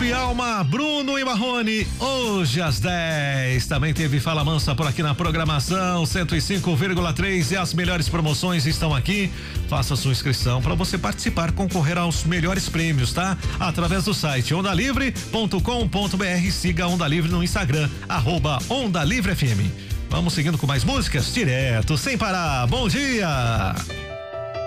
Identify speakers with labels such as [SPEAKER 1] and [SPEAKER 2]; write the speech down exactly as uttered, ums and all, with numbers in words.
[SPEAKER 1] Corpo e Alma, Bruno e Marrone, hoje às dez. Também teve Fala Mansa por aqui na programação, cento e cinco vírgula três, e as melhores promoções estão aqui. Faça sua inscrição para você participar, concorrer aos melhores prêmios, tá? Através do site onda livre ponto com ponto br. Siga a Onda Livre no Instagram, arroba Onda Livre F M. Vamos seguindo com mais músicas, direto, sem parar. Bom dia!